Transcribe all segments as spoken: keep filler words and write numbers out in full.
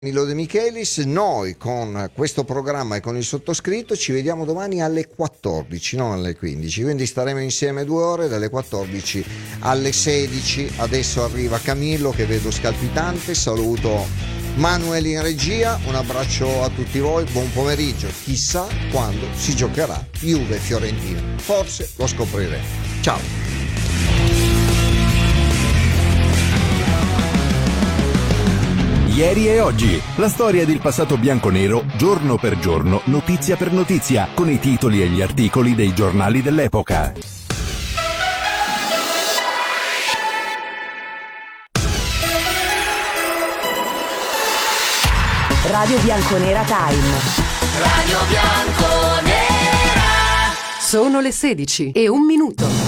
Danilo De Michelis. Noi con questo programma e con il sottoscritto ci vediamo domani alle quattordici, non alle quindici, quindi staremo insieme due ore dalle quattordici alle sedici. Adesso arriva Camillo che vedo scalpitante, saluto Manuel in regia, un abbraccio a tutti voi, buon pomeriggio. Chissà quando si giocherà Juve-Fiorentina, forse lo scopriremo. Ciao. Ieri e oggi, la storia del passato bianconero, giorno per giorno, notizia per notizia, con i titoli e gli articoli dei giornali dell'epoca. Radio Bianconera Time. Radio Bianconera. Sono le sedici e un minuto.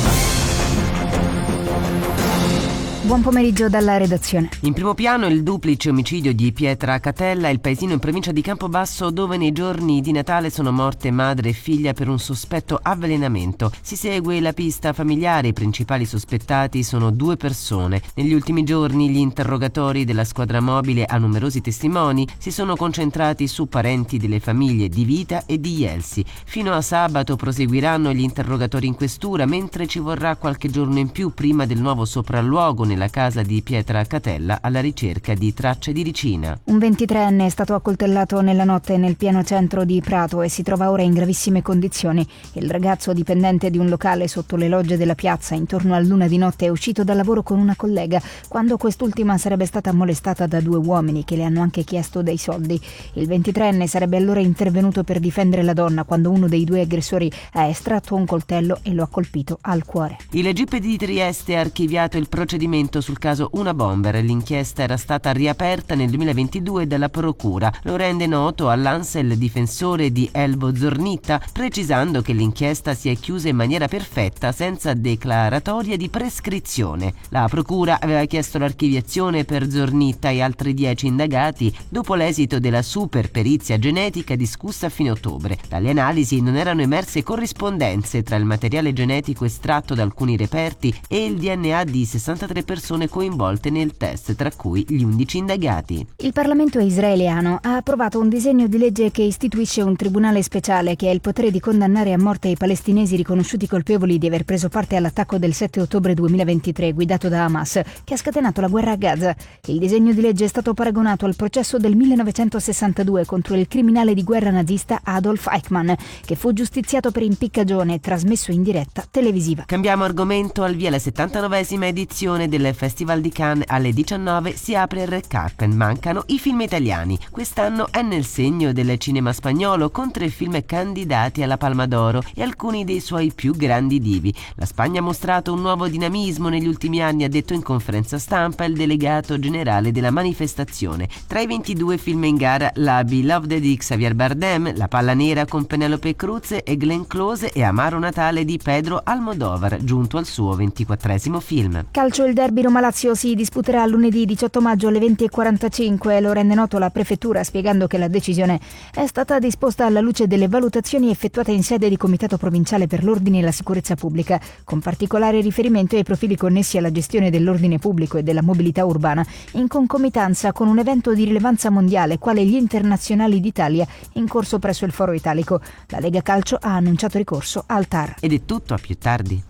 Buon pomeriggio dalla redazione. In primo piano il duplice omicidio di Pietra Catella, il paesino in provincia di Campobasso dove nei giorni di Natale sono morte madre e figlia per un sospetto avvelenamento. Si segue la pista familiare, i principali sospettati sono due persone. Negli ultimi giorni gli interrogatori della squadra mobile a numerosi testimoni si sono concentrati su parenti delle famiglie Di Vita e Di Jelsi. Fino a sabato proseguiranno gli interrogatori in questura, mentre ci vorrà qualche giorno in più prima del nuovo sopralluogo nella casa di Pietra Catella alla ricerca di tracce di ricina. Un ventitreenne è stato accoltellato nella notte nel pieno centro di Prato e si trova ora in gravissime condizioni. Il ragazzo, dipendente di un locale sotto le logge della piazza, intorno all'una di notte è uscito dal lavoro con una collega quando quest'ultima sarebbe stata molestata da due uomini che le hanno anche chiesto dei soldi. Il ventitreenne sarebbe allora intervenuto per difendere la donna quando uno dei due aggressori ha estratto un coltello e lo ha colpito al cuore. Il G P di Trieste ha archiviato il procedimento sul caso Una Bomber. L'inchiesta era stata riaperta nel duemilaventidue dalla procura. Lo rende noto all'Ansel il difensore di Elvo Zornitta, precisando che l'inchiesta si è chiusa in maniera perfetta senza declaratoria di prescrizione. La procura aveva chiesto l'archiviazione per Zornitta e altri dieci indagati dopo l'esito della super perizia genetica discussa a fine ottobre. Dalle analisi non erano emerse corrispondenze tra il materiale genetico estratto da alcuni reperti e il D N A di sessantatré persone coinvolte nel test, tra cui gli undici indagati. Il Parlamento israeliano ha approvato un disegno di legge che istituisce un tribunale speciale che ha il potere di condannare a morte i palestinesi riconosciuti colpevoli di aver preso parte all'attacco del sette ottobre duemilaventitré guidato da Hamas, che ha scatenato la guerra a Gaza. Il disegno di legge è stato paragonato al processo del millenovecentosessantadue contro il criminale di guerra nazista Adolf Eichmann, che fu giustiziato per impiccagione e trasmesso in diretta televisiva. Cambiamo argomento. Al via la settantanovesima edizione del Festival di Cannes. Alle diciannove si apre il Red Carpet. Mancano i film italiani. Quest'anno è nel segno del cinema spagnolo, con tre film candidati alla Palma d'Oro e alcuni dei suoi più grandi divi. La Spagna ha mostrato un nuovo dinamismo negli ultimi anni, ha detto in conferenza stampa il delegato generale della manifestazione. Tra i ventidue film in gara, La Beloved di Xavier Bardem, La Palla Nera con Penelope Cruz e Glenn Close e Amaro Natale di Pedro Almodóvar, giunto al suo ventiquattresimo film. Calcio. Il derby Roma-Lazio si disputerà lunedì diciotto maggio alle venti e quarantacinque. Lo rende noto la prefettura, spiegando che la decisione è stata disposta alla luce delle valutazioni effettuate in sede di Comitato Provinciale per l'Ordine e la Sicurezza Pubblica, con particolare riferimento ai profili connessi alla gestione dell'ordine pubblico e della mobilità urbana, in concomitanza con un evento di rilevanza mondiale quale gli Internazionali d'Italia in corso presso il Foro Italico. La Lega Calcio ha annunciato ricorso al T A R. Ed è tutto, a più tardi.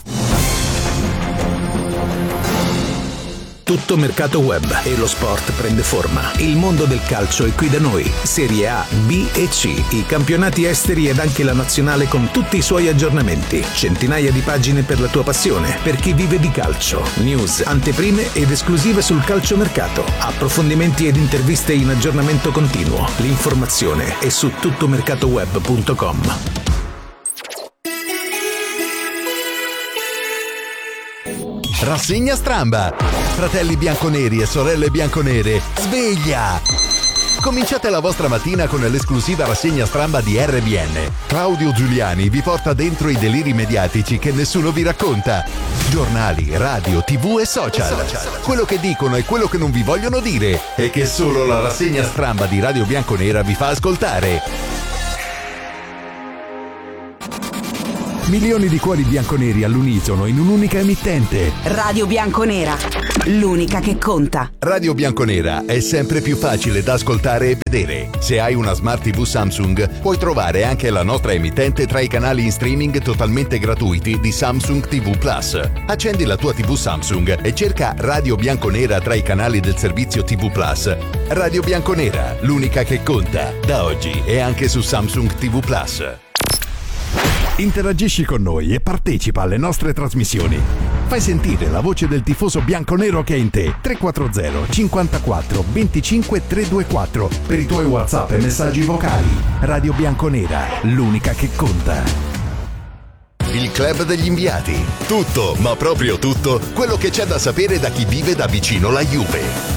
Tutto mercato web e lo sport prende forma. Il mondo del calcio è qui da noi. Serie A, B e C, i campionati esteri ed anche la nazionale con tutti i suoi aggiornamenti. Centinaia di pagine per la tua passione, per chi vive di calcio. News, anteprime ed esclusive sul calciomercato. Approfondimenti ed interviste in aggiornamento continuo. L'informazione è su tuttomercatoweb punto com. Rassegna Stramba. Fratelli bianconeri e sorelle bianconere, sveglia! Cominciate la vostra mattina con l'esclusiva rassegna Stramba di R B N. Claudio Giuliani vi porta dentro i deliri mediatici che nessuno vi racconta. Giornali, radio, tv e social. Quello che dicono e quello che non vi vogliono dire e che solo la rassegna Stramba di Radio Bianconera vi fa ascoltare. Milioni di cuori bianconeri all'unisono in un'unica emittente. Radio Bianconera, l'unica che conta. Radio Bianconera è sempre più facile da ascoltare e vedere. Se hai una Smart tivù Samsung, puoi trovare anche la nostra emittente tra i canali in streaming totalmente gratuiti di Samsung ti vu Plus. Accendi la tua tivù Samsung e cerca Radio Bianconera tra i canali del servizio ti vu Plus. Radio Bianconera, l'unica che conta. Da oggi è anche su Samsung ti vu Plus. Interagisci con noi e partecipa alle nostre trasmissioni. Fai sentire la voce del tifoso bianconero che è in te. tre quattro zero cinquantaquattro venticinque trecentoventiquattro per i tuoi WhatsApp e messaggi vocali. Radio Bianconera, l'unica che conta. Il Club degli Inviati. Tutto, ma proprio tutto, quello che c'è da sapere da chi vive da vicino la Juve.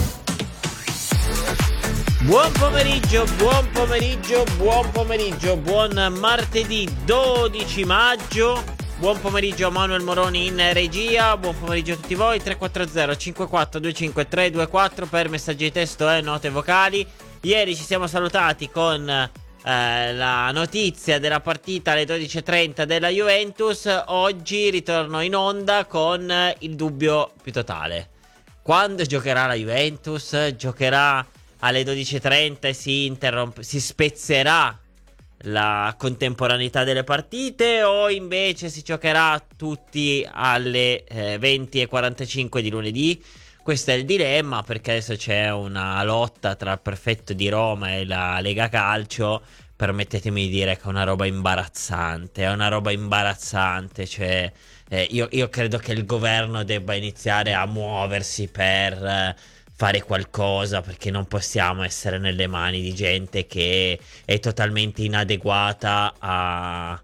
Buon pomeriggio, buon pomeriggio, buon pomeriggio, buon martedì dodici maggio. Buon pomeriggio a Manuel Moroni in regia. Buon pomeriggio a tutti voi. Tre quattro zero cinquantaquattro venticinque trecentoventiquattro per messaggi di testo e note vocali. Ieri ci siamo salutati con eh, la notizia della partita alle dodici e trenta della Juventus. Oggi ritorno in onda con il dubbio più totale. Quando giocherà la Juventus? Giocherà alle dodici e trenta e si interrompe, si spezzerà la contemporaneità delle partite, o invece si giocherà tutti alle eh, venti e quarantacinque di lunedì? Questo è il dilemma, perché adesso c'è una lotta tra il prefetto di Roma e la Lega Calcio. Permettetemi di dire che è una roba imbarazzante, è una roba imbarazzante, cioè eh, io, io credo che il governo debba iniziare a muoversi per eh, fare qualcosa, perché non possiamo essere nelle mani di gente che è totalmente inadeguata a,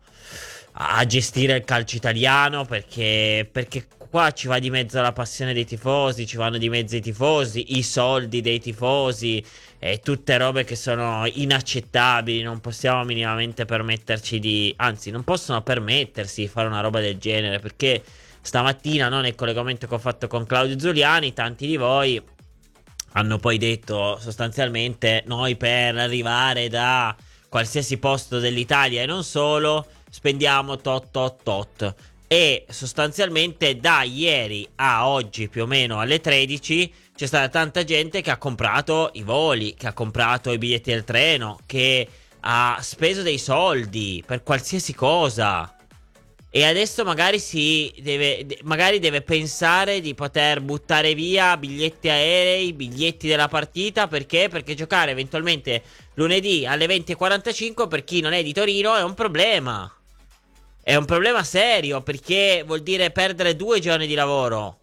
a gestire il calcio italiano, perché, perché qua ci va di mezzo la passione dei tifosi, ci vanno di mezzo i tifosi, i soldi dei tifosi e tutte robe che sono inaccettabili. Non possiamo minimamente permetterci di, anzi non possono permettersi di fare una roba del genere, perché stamattina, no, nel collegamento che ho fatto con Claudio Zuliani, tanti di voi hanno poi detto sostanzialmente: noi per arrivare da qualsiasi posto dell'Italia e non solo spendiamo tot tot tot. E sostanzialmente da ieri a oggi più o meno alle tredici c'è stata tanta gente che ha comprato i voli, che ha comprato i biglietti del treno, che ha speso dei soldi per qualsiasi cosa. E adesso magari si deve, magari deve pensare di poter buttare via biglietti aerei, biglietti della partita. Perché? Perché giocare eventualmente lunedì alle venti e quarantacinque per chi non è di Torino è un problema. È un problema serio, perché vuol dire perdere due giorni di lavoro.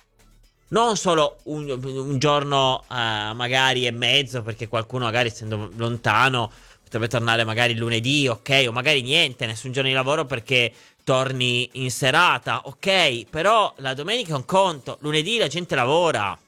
Non solo un, un giorno uh, magari e mezzo, perché qualcuno magari essendo lontano potrebbe tornare magari lunedì, ok, o magari niente, nessun giorno di lavoro perché torni in serata, ok, però la domenica è un conto, lunedì la gente lavora.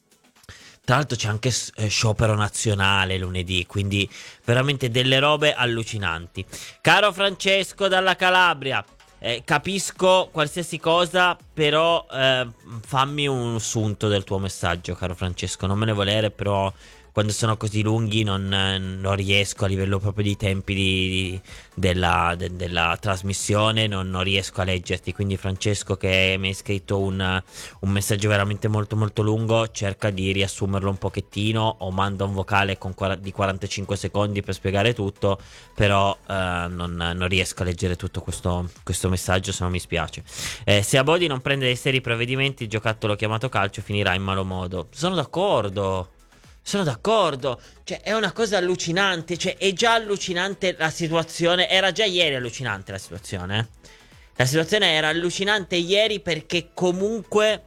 Tra l'altro c'è anche eh, sciopero nazionale lunedì, quindi veramente delle robe allucinanti. Caro Francesco dalla Calabria, eh, capisco qualsiasi cosa, però eh, fammi un sunto del tuo messaggio, caro Francesco, non me ne volere, però quando sono così lunghi non, non riesco, a livello proprio di tempi di, di, della, de, della trasmissione, non, non riesco a leggerti. Quindi Francesco, che mi hai scritto un, un messaggio veramente molto molto lungo, cerca di riassumerlo un pochettino o manda un vocale con, di quarantacinque secondi per spiegare tutto, però eh, non, non riesco a leggere tutto questo, questo messaggio, se no mi spiace. Eh, se Abodi non prende dei seri provvedimenti, il giocattolo chiamato calcio finirà in malo modo. Sono d'accordo. Sono d'accordo, cioè è una cosa allucinante, cioè è già allucinante la situazione, era già ieri allucinante la situazione, eh? La situazione era allucinante ieri perché comunque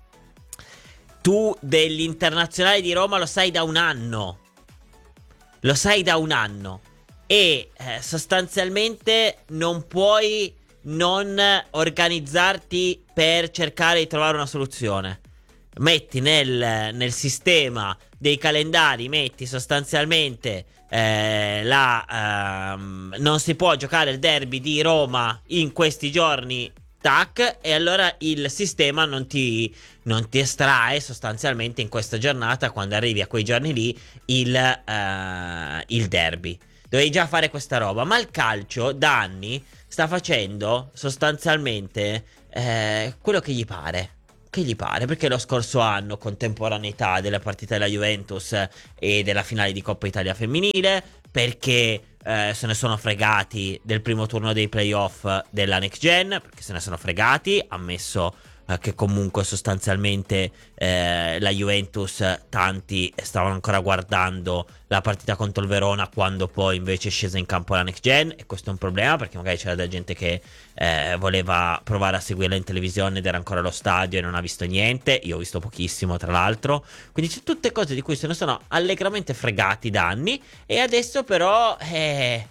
tu dell'Internazionale di Roma lo sai da un anno, lo sai da un anno e eh, sostanzialmente non puoi non organizzarti per cercare di trovare una soluzione. Metti nel, nel sistema dei calendari, metti sostanzialmente eh, la ehm, non si può giocare il derby di Roma in questi giorni, tac, e allora il sistema non ti, non ti estrae sostanzialmente in questa giornata, quando arrivi a quei giorni lì, il, eh, il derby. Dovevi già fare questa roba, ma il calcio da anni sta facendo sostanzialmente eh, quello che gli pare. Che gli pare, perché lo scorso anno, contemporaneità della partita della Juventus e della finale di Coppa Italia femminile, perché eh, se ne sono fregati del primo turno dei playoff della Next Gen, perché se ne sono fregati, ammesso eh, che comunque sostanzialmente eh, la Juventus, tanti stavano ancora guardando la partita contro il Verona quando poi invece è scesa in campo la Next Gen, e questo è un problema perché magari c'era della gente che eh, voleva provare a seguirla in televisione ed era ancora allo stadio e non ha visto niente. Io ho visto pochissimo, tra l'altro, quindi c'è tutte cose di cui se ne sono allegramente fregati da anni, e adesso però eh,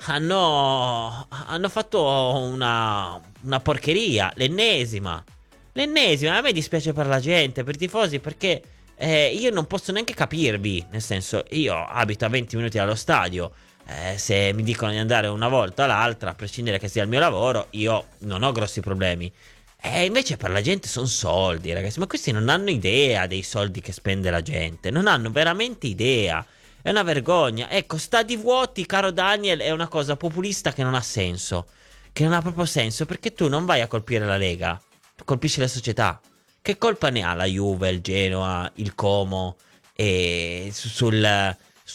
hanno, hanno fatto una, una porcheria, l'ennesima l'ennesima. A me dispiace per la gente, per i tifosi, perché Eh, io non posso neanche capirvi, nel senso, io abito a venti minuti dallo stadio, eh, se mi dicono di andare una volta o l'altra, a prescindere che sia il mio lavoro, io non ho grossi problemi. E invece per la gente sono soldi, ragazzi, ma questi non hanno idea dei soldi che spende la gente, non hanno veramente idea, è una vergogna. Ecco, stadi vuoti, caro Daniel, è una cosa populista che non ha senso, che non ha proprio senso, perché tu non vai a colpire la Lega, tu colpisci la società. Che colpa ne ha la Juve, il Genoa, il Como e sul,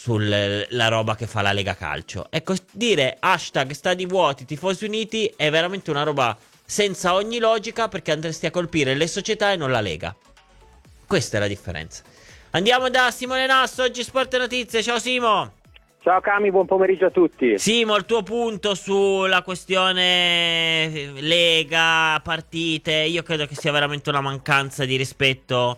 sul la roba che fa la Lega Calcio? Ecco, dire hashtag stadi vuoti, tifosi uniti è veramente una roba senza ogni logica, perché andresti a colpire le società e non la Lega. Questa è la differenza. Andiamo da Simone Nasso, oggi Sport e Notizie. Ciao Simo. Ciao Cami, buon pomeriggio a tutti. Simo, il tuo punto sulla questione Lega, partite, io credo che sia veramente una mancanza di rispetto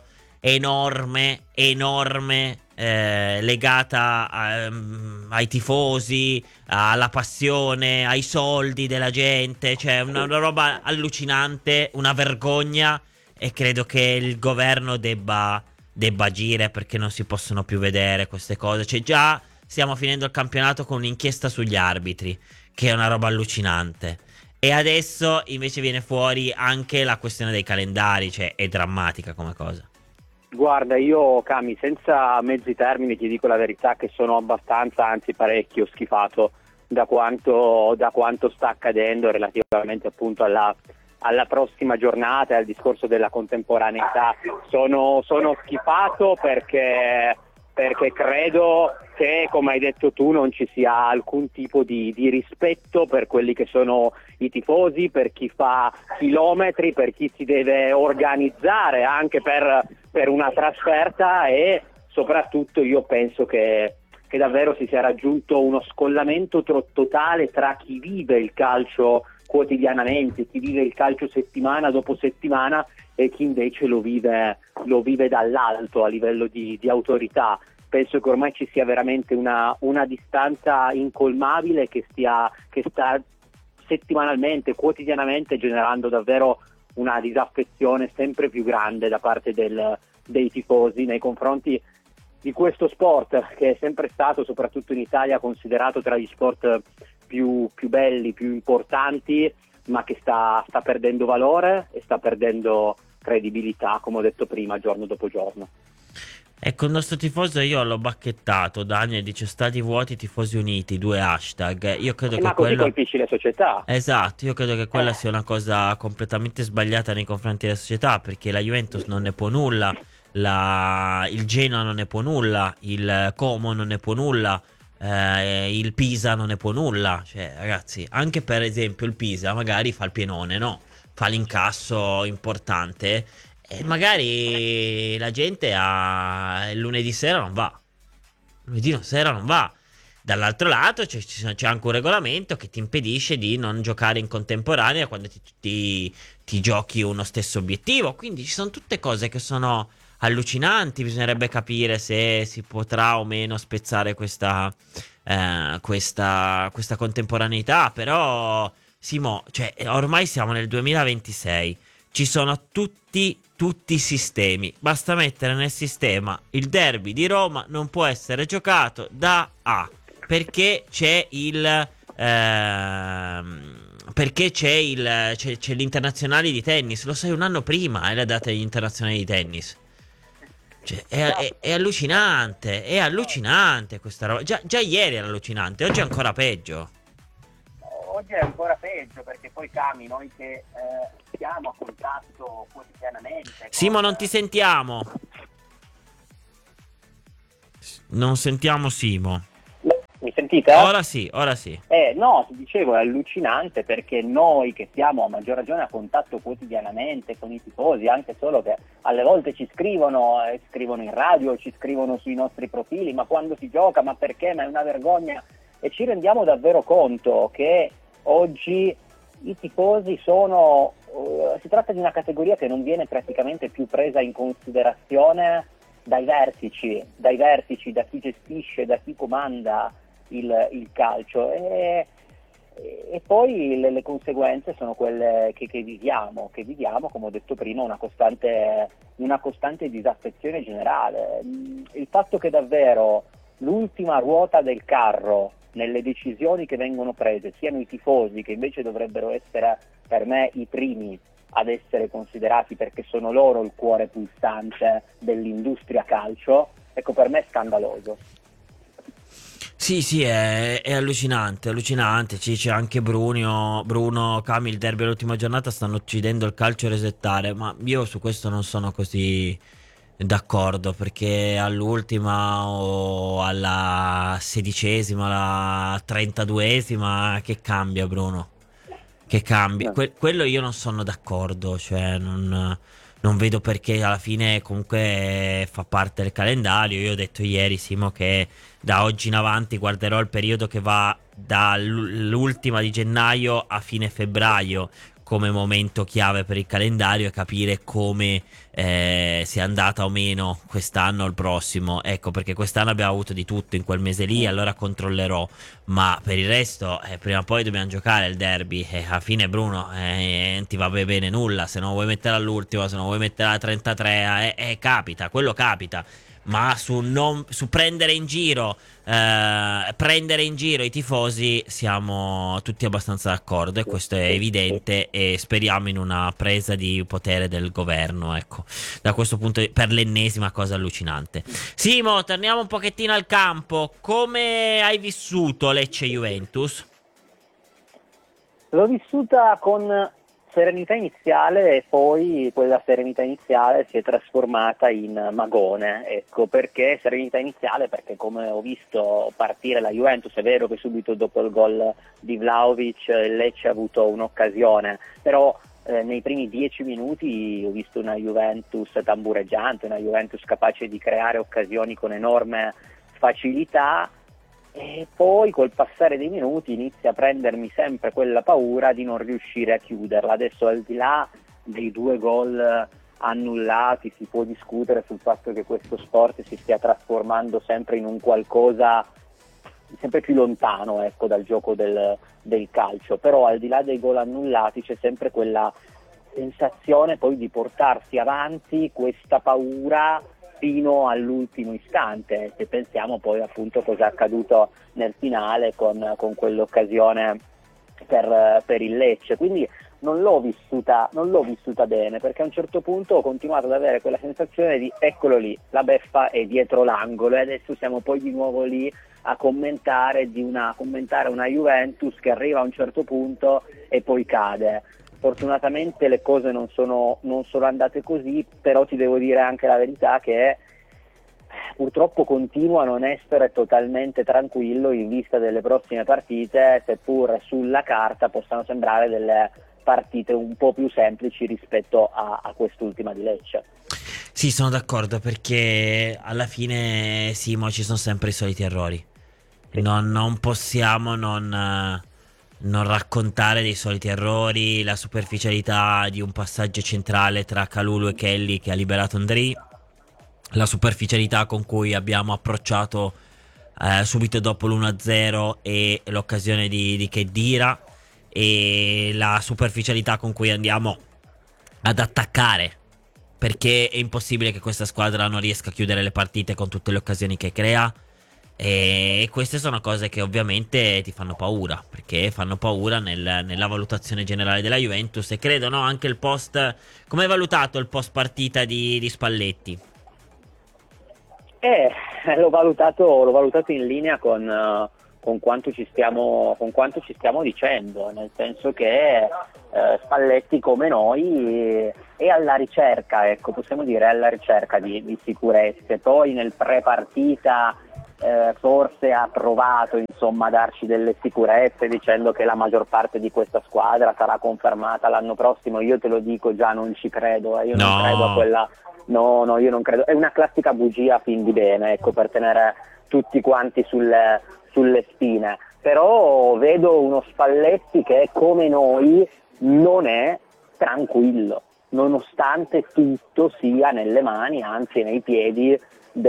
enorme, enorme, eh, legata a, um, ai tifosi, alla passione, ai soldi della gente, cioè una, una roba allucinante, una vergogna, e credo che il governo debba, debba agire, perché non si possono più vedere queste cose. Cioè già stiamo finendo il campionato con un'inchiesta sugli arbitri, che è una roba allucinante, e adesso invece viene fuori anche la questione dei calendari, cioè è drammatica come cosa. Guarda, io Cami, senza mezzi termini ti dico la verità che sono abbastanza, anzi parecchio schifato da quanto, da quanto sta accadendo relativamente appunto alla, alla prossima giornata e al discorso della contemporaneità. Sono, sono schifato perché... perché credo che, come hai detto tu, non ci sia alcun tipo di, di rispetto per quelli che sono i tifosi, per chi fa chilometri, per chi si deve organizzare anche per, per una trasferta, e soprattutto io penso che, che davvero si sia raggiunto uno scollamento tro- totale tra chi vive il calcio quotidianamente, chi vive il calcio settimana dopo settimana, e chi invece lo vive, lo vive dall'alto a livello di, di autorità. Penso che ormai ci sia veramente una, una distanza incolmabile che, stia, che sta settimanalmente, quotidianamente generando davvero una disaffezione sempre più grande da parte del, dei tifosi nei confronti di questo sport, che è sempre stato, soprattutto in Italia, considerato tra gli sport più, più belli, più importanti, ma che sta, sta perdendo valore e sta perdendo credibilità, come ho detto prima, giorno dopo giorno. Ecco, il nostro tifoso, io l'ho bacchettato, Daniel dice stadi vuoti, tifosi uniti, due hashtag. Io credo eh, che ma così quello... colpisci le società. Esatto, io credo che quella Eh. sia una cosa completamente sbagliata nei confronti della società, perché la Juventus non ne può nulla, la... il Genoa non ne può nulla, il Como non ne può nulla, eh, il Pisa non ne può nulla. Cioè, ragazzi, anche per esempio il Pisa magari fa il pienone, no? Fa l'incasso importante, e magari la gente a... il lunedì sera non va, lunedì sera non va. Dall'altro lato c'è, c'è anche un regolamento che ti impedisce di non giocare in contemporanea quando ti, ti, ti giochi uno stesso obiettivo. Quindi ci sono tutte cose che sono allucinanti. Bisognerebbe capire se si potrà o meno spezzare questa, eh, questa, questa contemporaneità. Però Simo, cioè, ormai siamo nel duemilaventisei, ci sono tutti, tutti i sistemi. Basta mettere nel sistema il derby di Roma non può essere giocato da A, perché c'è il ehm, perché c'è il c'è, c'è l'internazionale di tennis. Lo sai un anno prima è la data degli internazionali di tennis. Cioè, è, è, è allucinante, è allucinante questa roba. Già, già ieri era allucinante, oggi è ancora peggio. oggi è ancora peggio, perché poi Cami, noi che eh, siamo a contatto quotidianamente. Simo, con... non ti sentiamo. Non sentiamo Simo. Mi sentite? Ora sì, ora sì. Eh, no, ti dicevo, è allucinante, perché noi che siamo a maggior ragione a contatto quotidianamente con i tifosi, anche solo che alle volte ci scrivono, eh, scrivono in radio, ci scrivono sui nostri profili, ma quando si gioca, ma perché, ma è una vergogna, e ci rendiamo davvero conto che oggi i tifosi sono, uh, si tratta di una categoria che non viene praticamente più presa in considerazione dai vertici, dai vertici, da chi gestisce, da chi comanda il, il calcio, e, e poi le, le conseguenze sono quelle che, che viviamo, che viviamo, come ho detto prima, una costante, una costante disaffezione generale. Il fatto che davvero l'ultima ruota del carro nelle decisioni che vengono prese siano i tifosi, che invece dovrebbero essere per me i primi ad essere considerati, perché sono loro il cuore pulsante dell'industria calcio, ecco, per me è scandaloso. Sì, sì, è, è allucinante, allucinante. Ci c'è anche Bruno, Bruno, Cami, il derby all'ultima giornata stanno uccidendo il calcio a resettare, ma io su questo non sono così d'accordo, perché all'ultima o alla sedicesima, alla trentaduesima, che cambia, Bruno? Che cambia? Que- quello io non sono d'accordo, cioè non, non vedo perché, alla fine comunque fa parte del calendario. Io ho detto ieri, Simo, che da oggi in avanti guarderò il periodo che va dall'ultima di gennaio a fine febbraio come momento chiave per il calendario, e capire come eh, sia andata o meno quest'anno o il prossimo. Ecco, perché quest'anno abbiamo avuto di tutto in quel mese lì, allora controllerò, ma per il resto eh, prima o poi dobbiamo giocare il derby, e alla fine, Bruno, eh, non ti va bene nulla se non vuoi mettere all'ultima, se non vuoi mettere alla trentatré, eh, eh, capita, quello capita. Ma su, non, su prendere in giro eh, prendere in giro i tifosi siamo tutti abbastanza d'accordo, e questo è evidente, e speriamo in una presa di potere del governo, ecco, da questo punto di, per l'ennesima cosa allucinante. Simo, torniamo un pochettino al campo. Come hai vissuto Lecce-Juventus? L'ho vissuta con serenità iniziale, e poi quella serenità iniziale si è trasformata in magone, ecco. Perché serenità iniziale? Perché come ho visto partire la Juventus, è vero che subito dopo il gol di Vlahovic il Lecce ha avuto un'occasione, però eh, nei primi dieci minuti ho visto una Juventus tambureggiante, una Juventus capace di creare occasioni con enorme facilità. E poi col passare dei minuti inizia a prendermi sempre quella paura di non riuscire a chiuderla. Adesso, al di là dei due gol annullati, si può discutere sul fatto che questo sport si stia trasformando sempre in un qualcosa sempre più lontano, ecco, dal gioco del, del calcio. Però al di là dei gol annullati c'è sempre quella sensazione poi di portarsi avanti questa paura fino all'ultimo istante, se pensiamo poi appunto cosa è accaduto nel finale con, con quell'occasione per, per il Lecce. Quindi non l'ho vissuta non l'ho vissuta bene, perché a un certo punto ho continuato ad avere quella sensazione di eccolo lì, la beffa è dietro l'angolo, e adesso siamo poi di nuovo lì a commentare di una commentare una Juventus che arriva a un certo punto e poi cade. Fortunatamente le cose non sono, non sono andate così, però ti devo dire anche la verità che purtroppo continuo a non essere totalmente tranquillo in vista delle prossime partite, seppur sulla carta possano sembrare delle partite un po' più semplici rispetto a, a quest'ultima di Lecce. Sì, sono d'accordo, perché alla fine, Simo, ci sono sempre i soliti errori. Non, non possiamo non... non raccontare dei soliti errori, la superficialità di un passaggio centrale tra Kalulu e Kelly che ha liberato Ndri, la superficialità con cui abbiamo approcciato eh, subito dopo l'uno a zero e l'occasione di, di Khedira, e la superficialità con cui andiamo ad attaccare, perché è impossibile che questa squadra non riesca a chiudere le partite con tutte le occasioni che crea. E queste sono cose che ovviamente ti fanno paura, perché fanno paura nel, nella valutazione generale della Juventus. E credo, no, anche il post, come hai valutato il post partita di, di Spalletti? Eh, l'ho valutato, l'ho valutato in linea con, uh, con quanto ci stiamo, con quanto ci stiamo dicendo, nel senso che eh, Spalletti come noi è alla ricerca, ecco, possiamo dire è alla ricerca di, di sicurezze. Poi nel pre-partita eh, forse ha provato insomma a darci delle sicurezze dicendo che la maggior parte di questa squadra sarà confermata l'anno prossimo. Io te lo dico già, non ci credo, eh. io No. non credo a quella, no no io non credo, è una classica bugia a fin di bene, ecco, per tenere tutti quanti sulle, sulle spine. Però vedo uno Spalletti che come noi non è tranquillo, nonostante tutto sia nelle mani, anzi nei piedi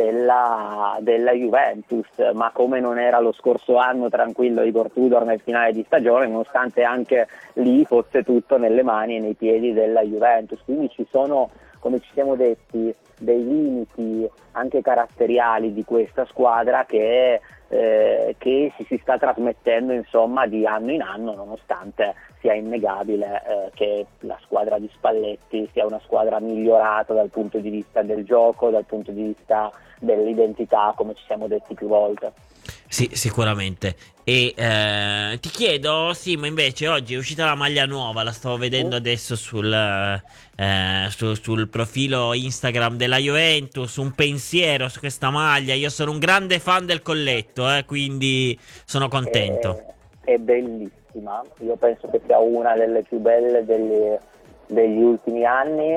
della, della Juventus, ma come non era lo scorso anno tranquillo Igor Tudor nel finale di stagione, nonostante anche lì fosse tutto nelle mani e nei piedi della Juventus. Quindi ci sono, come ci siamo detti, dei limiti anche caratteriali di questa squadra che, eh, che si, si sta trasmettendo insomma di anno in anno, nonostante sia innegabile eh, che la squadra di Spalletti sia una squadra migliorata dal punto di vista del gioco, dal punto di vista dell'identità, come ci siamo detti più volte. Sì, sicuramente. E eh, ti chiedo, Simo, invece oggi è uscita la maglia nuova, la stavo vedendo Mm. adesso sul, eh, su- sul profilo Instagram della Juventus, un pensiero su questa maglia. Io sono un grande fan del colletto, eh, quindi sono contento. È, è bellissima, io penso che sia una delle più belle delle- degli ultimi anni.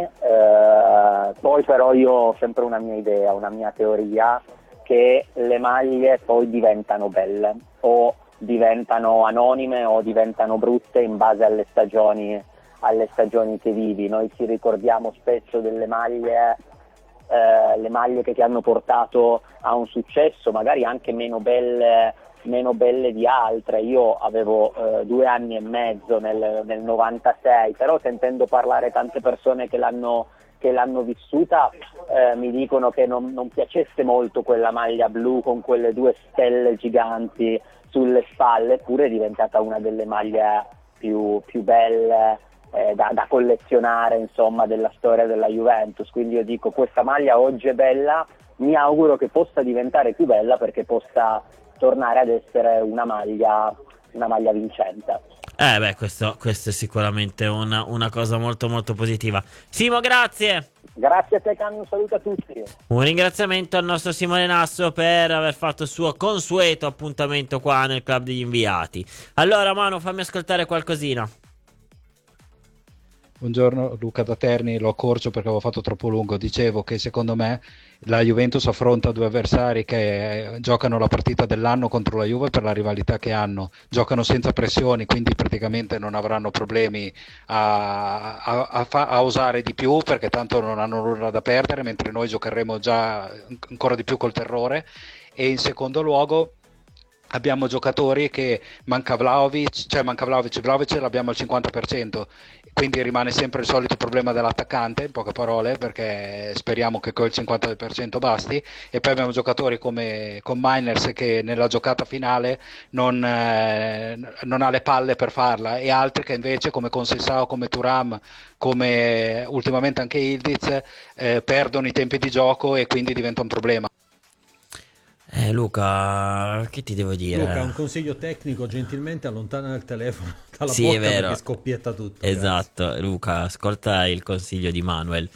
Eh, poi però io ho sempre una mia idea, una mia teoria, che le maglie poi diventano belle o diventano anonime o diventano brutte in base alle stagioni, alle stagioni che vivi. Noi ci ricordiamo spesso delle maglie, eh, le maglie che ti hanno portato a un successo, magari anche meno belle, meno belle di altre. Io avevo eh, due anni e mezzo nel, nel novantasei, però sentendo parlare tante persone che l'hanno che l'hanno vissuta eh, mi dicono che non, non piacesse molto quella maglia blu con quelle due stelle giganti sulle spalle, eppure è diventata una delle maglie più, più belle eh, da, da collezionare insomma della storia della Juventus. Quindi io dico, questa maglia oggi è bella, mi auguro che possa diventare più bella perché possa tornare ad essere una maglia, una maglia vincente. Eh beh, questo, questo è sicuramente una, una cosa molto molto positiva. Simo, grazie. Grazie a te Cami, un saluto a tutti. Un ringraziamento al nostro Simone Nasso per aver fatto il suo consueto appuntamento qua nel Club degli Inviati. Allora Manu, fammi ascoltare qualcosina. Buongiorno, Luca da Terni, lo accorcio perché avevo fatto troppo lungo. Dicevo che secondo me la Juventus affronta due avversari che eh, giocano la partita dell'anno contro la Juve per la rivalità che hanno, giocano senza pressioni, quindi praticamente non avranno problemi a, a, a, fa, a osare di più perché tanto non hanno nulla da perdere, mentre noi giocheremo già ancora di più col terrore. E in secondo luogo abbiamo giocatori che manca Vlahovic, cioè manca Vlahovic, Vlahovic l'abbiamo al cinquanta per cento, quindi rimane sempre il solito problema dell'attaccante, in poche parole, perché speriamo che quel cinquanta per cento basti. E poi abbiamo giocatori come con Miners che nella giocata finale non, eh, non ha le palle per farla, e altri che invece come Conceição, come Thuram, come ultimamente anche Ildiz eh, perdono i tempi di gioco e quindi diventa un problema. Eh Luca, che ti devo dire? Luca, un consiglio tecnico, gentilmente allontana il telefono dalla Sì, bocca è vero. perché scoppietta tutto. Esatto, grazie. Luca, ascolta il consiglio di Manuel.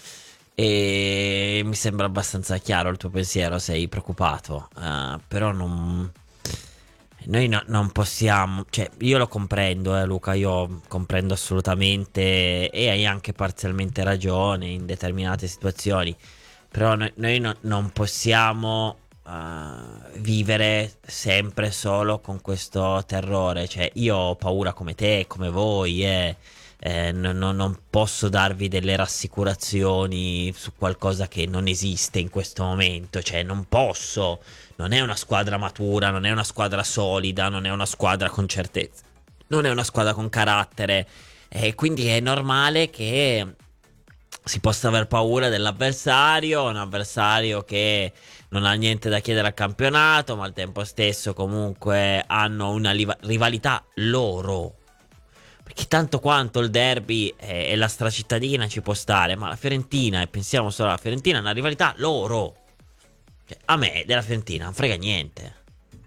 E mi sembra abbastanza chiaro il tuo pensiero, sei preoccupato, uh, però non... Noi no, non possiamo, cioè io lo comprendo eh, Luca, io comprendo assolutamente e hai anche parzialmente ragione in determinate situazioni, però noi, noi no, non possiamo... Uh, vivere sempre solo con questo terrore. Cioè io ho paura come te, come voi eh. Eh, non, non, non posso darvi delle rassicurazioni su qualcosa che non esiste in questo momento. Cioè non posso. Non è una squadra matura, non è una squadra solida, non è una squadra con certezza, non è una squadra con carattere, e eh, quindi è normale che si possa aver paura dell'avversario, un avversario che non ha niente da chiedere al campionato, ma al tempo stesso comunque hanno una liva- rivalità loro. Perché tanto quanto il derby e, e la stracittadina ci può stare, ma la Fiorentina, e pensiamo solo alla Fiorentina, è una rivalità loro. Cioè, a me della Fiorentina non frega niente.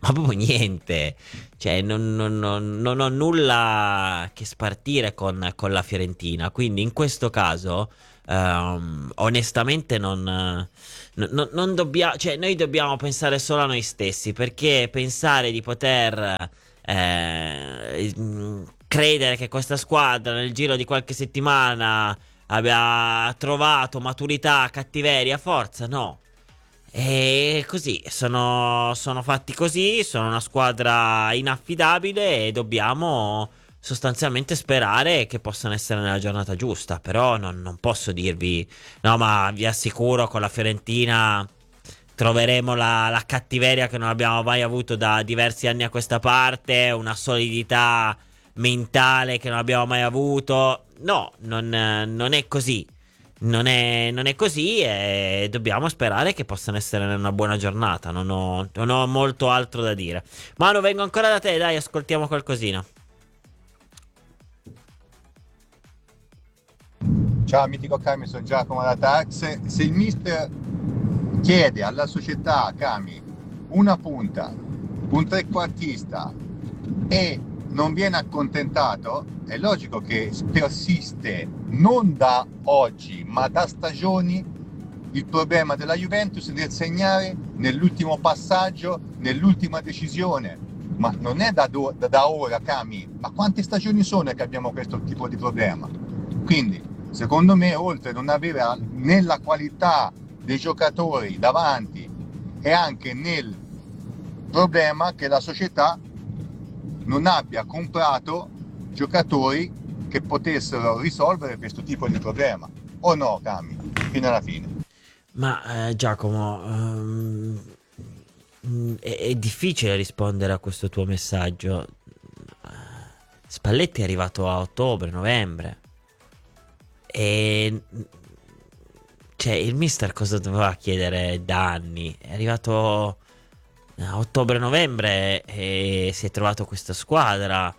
ma proprio niente, cioè non, non- non- non ho nulla che spartire con, con la Fiorentina, quindi in questo caso ehm, onestamente non, non, non- non dobbiamo, cioè noi dobbiamo pensare solo a noi stessi, perché pensare di poter eh, mh, credere che questa squadra nel giro di qualche settimana abbia trovato maturità, cattiveria, forza, no. E così, sono, sono fatti così, sono una squadra inaffidabile e dobbiamo sostanzialmente sperare che possano essere nella giornata giusta. Però non, non posso dirvi, no, ma vi assicuro con la Fiorentina troveremo la, la cattiveria che non abbiamo mai avuto da diversi anni a questa parte, una solidità mentale che non abbiamo mai avuto. No, non, non è così. Non è, non è così e dobbiamo sperare che possano essere una buona giornata. Non ho, non ho molto altro da dire. Manu, vengo ancora da te, dai, ascoltiamo qualcosina. Ciao mitico Cami, sono Giacomo da Tax. Se il mister chiede alla società Cami una punta, un trequartista e non viene accontentato, è logico che persiste non da oggi ma da stagioni il problema della Juventus nel segnare nell'ultimo passaggio, nell'ultima decisione. Ma non è da, do- da, da ora, Cami, ma quante stagioni sono che abbiamo questo tipo di problema? Quindi secondo me, oltre a non avere a- nella qualità dei giocatori davanti e anche nel problema che la società non abbia comprato giocatori che potessero risolvere questo tipo di problema, o no, Cami, fino alla fine. Ma eh, Giacomo, ehm, mm, è, è difficile rispondere a questo tuo messaggio. Spalletti è arrivato a ottobre, novembre. E cioè il mister cosa doveva chiedere da anni? È arrivato a ottobre-novembre e si è trovato questa squadra.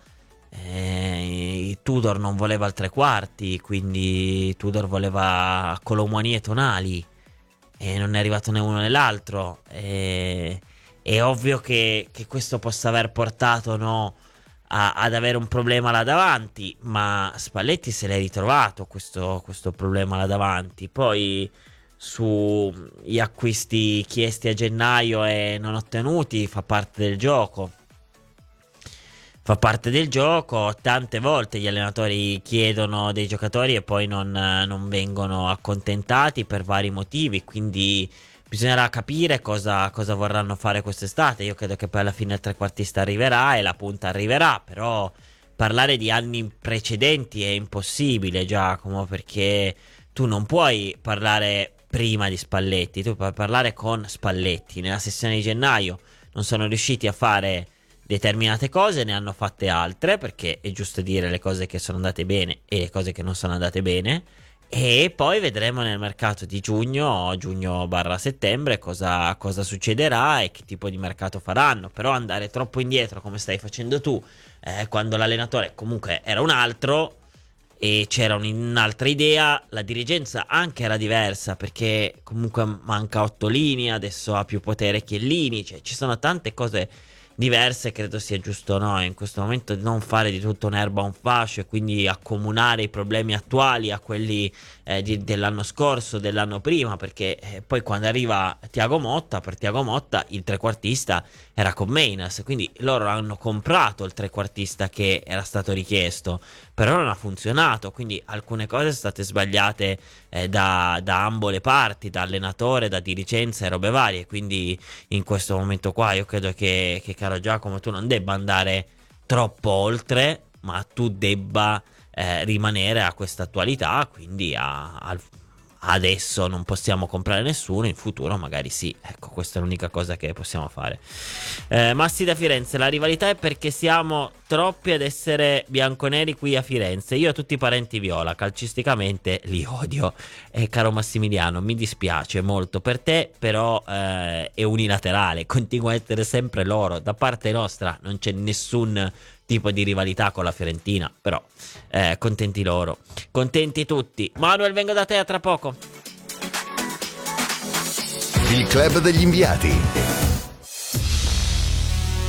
Eh, Tudor non voleva il tre quarti, quindi Tudor voleva Colomwani e Tonali e non è arrivato né uno né l'altro. E, è ovvio che, che questo possa aver portato, no, a- ad avere un problema là davanti, ma Spalletti se l'è ritrovato questo, questo problema là davanti. Poi sugli acquisti chiesti a gennaio e non ottenuti fa parte del gioco. Fa parte del gioco, tante volte gli allenatori chiedono dei giocatori e poi non, non vengono accontentati per vari motivi, quindi bisognerà capire cosa, cosa vorranno fare quest'estate. Io credo che poi alla fine il trequartista arriverà e la punta arriverà, però parlare di anni precedenti è impossibile, Giacomo, perché tu non puoi parlare prima di Spalletti, tu puoi parlare con Spalletti. Nella sessione di gennaio non sono riusciti a fare determinate cose, ne hanno fatte altre, perché è giusto dire le cose che sono andate bene e le cose che non sono andate bene, e poi vedremo nel mercato di giugno, giugno barra settembre, cosa, cosa succederà e che tipo di mercato faranno. Però andare troppo indietro come stai facendo tu, eh, quando l'allenatore comunque era un altro e c'era un'altra idea, la dirigenza anche era diversa, perché comunque manca Ottolini, adesso ha più potere Chiellini, cioè ci sono tante cose diverse. Credo sia giusto, no, in questo momento non fare di tutto un'erba un fascio e quindi accomunare i problemi attuali a quelli eh, di- dell'anno scorso, dell'anno prima, perché eh, poi quando arriva Thiago Motta, per Thiago Motta il trequartista era con Meinas, quindi loro hanno comprato il trequartista che era stato richiesto, però non ha funzionato, quindi alcune cose sono state sbagliate eh, da, da ambo le parti, da allenatore, da dirigenza e robe varie. Quindi in questo momento qua io credo che, che caro Giacomo, tu non debba andare troppo oltre, ma tu debba eh, rimanere a questa attualità, quindi a, al- adesso non possiamo comprare nessuno, in futuro magari sì. Ecco, questa è l'unica cosa che possiamo fare. eh, Massi da Firenze: la rivalità è perché siamo troppi ad essere bianconeri qui a Firenze. Io ho tutti i parenti viola, calcisticamente li odio. E caro Massimiliano, mi dispiace molto per te, però eh, è unilaterale, continua a essere sempre loro. Da parte nostra non c'è nessun tipo di rivalità con la Fiorentina, però eh, contenti loro, contenti tutti. Manuel, vengo da te a tra poco. Il club degli inviati.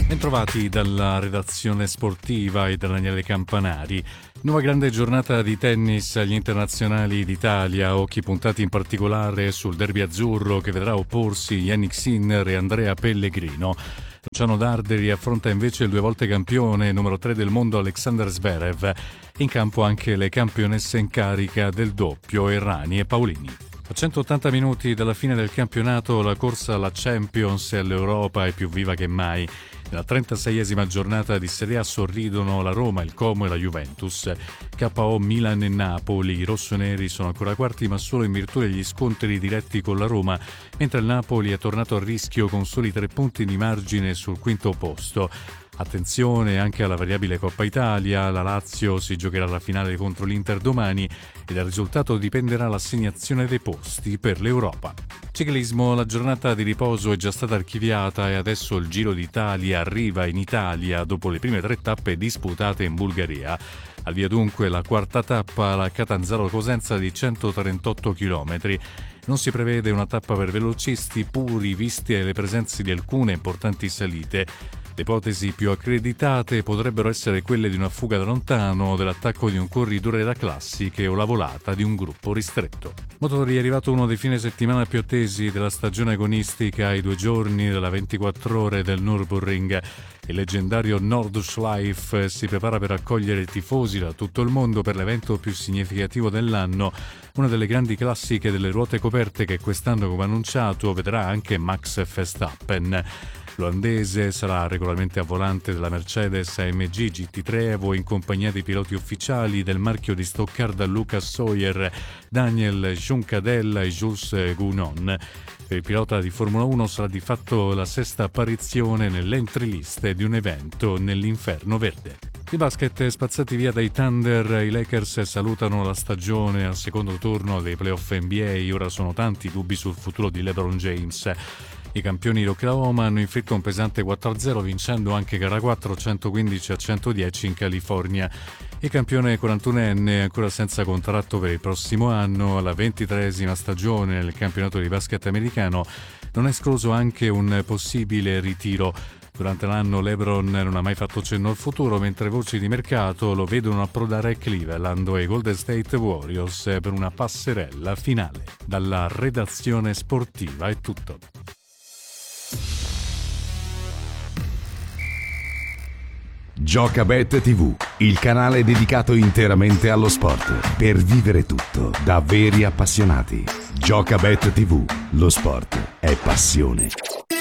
Bentrovati dalla redazione sportiva e da Daniele Campanari. Nuova grande giornata di tennis agli internazionali d'Italia, occhi puntati in particolare sul derby azzurro che vedrà opporsi Jannik Sinner e Andrea Pellegrino. Luciano Darderi affronta invece il due volte campione numero tre del mondo Alexander Zverev. In campo anche le campionesse in carica del doppio Errani e Paolini. A centottanta minuti dalla fine del campionato la corsa alla Champions e all'Europa è più viva che mai. Nella trentaseiesima giornata di Serie A sorridono la Roma, il Como e la Juventus. K O Milan e Napoli, i rossoneri sono ancora quarti ma solo in virtù degli scontri diretti con la Roma, mentre il Napoli è tornato a rischio con soli tre punti di margine sul quinto posto. Attenzione anche alla variabile Coppa Italia, la Lazio si giocherà la finale contro l'Inter domani e dal risultato dipenderà l'assegnazione dei posti per l'Europa. Ciclismo, la giornata di riposo è già stata archiviata e adesso il Giro d'Italia arriva in Italia dopo le prime tre tappe disputate in Bulgaria. Al via dunque la quarta tappa, la Catanzaro-Cosenza di centotrentotto chilometri. Non si prevede una tappa per velocisti puri viste le presenze di alcune importanti salite. Le ipotesi più accreditate potrebbero essere quelle di una fuga da lontano, dell'attacco di un corridore da classiche o la volata di un gruppo ristretto. Motori, è arrivato uno dei fine settimana più attesi della stagione agonistica, ai due giorni della ventiquattro ore del Nürburgring. Il leggendario Nordschleife si prepara per accogliere i tifosi da tutto il mondo per l'evento più significativo dell'anno, una delle grandi classiche delle ruote coperte che quest'anno, come annunciato, vedrà anche Max Verstappen. L'olandese sarà regolarmente a volante della Mercedes A M G G T tre Evo in compagnia dei piloti ufficiali del marchio di Stoccarda Lucas Sawyer, Daniel Juncadella e Jules Gounon. Per il pilota di Formula uno sarà di fatto la sesta apparizione nell'entry list di un evento nell'inferno verde. I basket spazzati via dai Thunder, i Lakers salutano la stagione al secondo turno dei playoff N B A, ora sono tanti dubbi sul futuro di LeBron James. I campioni di Oklahoma hanno inflitto un pesante quattro a zero vincendo anche gara quattro centoquindici a centodieci in California. Il campione quarantunenne, ancora senza contratto per il prossimo anno, alla ventitreesima stagione nel campionato di basket americano, non è escluso anche un possibile ritiro. Durante l'anno LeBron non ha mai fatto cenno al futuro, mentre voci di mercato lo vedono approdare a Cleveland e ai Golden State Warriors per una passerella finale. Dalla redazione sportiva è tutto. Giocabet tivù, il canale dedicato interamente allo sport, per vivere tutto da veri appassionati. Giocabet tivù, lo sport è passione.